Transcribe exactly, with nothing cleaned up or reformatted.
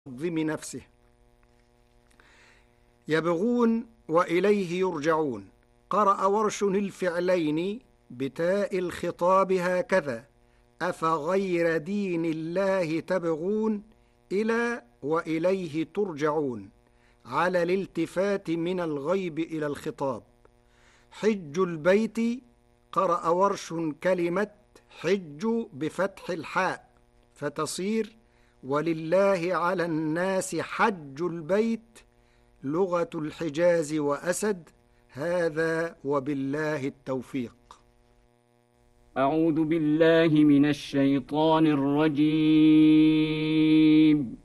الضم نفسه. يبغون وإليه يرجعون. قرأ ورش الفعلين بتاء الخطاب هكذا: أفغير دين الله تبغون إلى وإليه ترجعون، على الالتفات من الغيب إلى الخطاب. حج البيت. قرأ ورش كلمة حج بفتح الحاء فتصير ولله على الناس حج البيت، لغة الحجاز وأسد. هذا وبالله التوفيق. أعوذ بالله من الشيطان الرجيم.